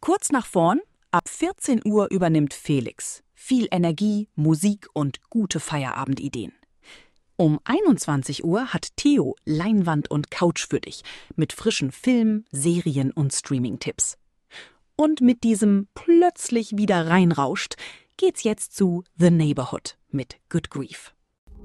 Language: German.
Kurz nach vorn, ab 14 Uhr übernimmt Felix. Viel Energie, Musik und gute Feierabendideen. Um 21 Uhr hat Theo Leinwand und Couch für dich mit frischen Film-, Serien- und Streaming-Tipps. Und mit diesem plötzlich wieder reinrauscht, geht's jetzt zu The Neighborhood mit Good Grief.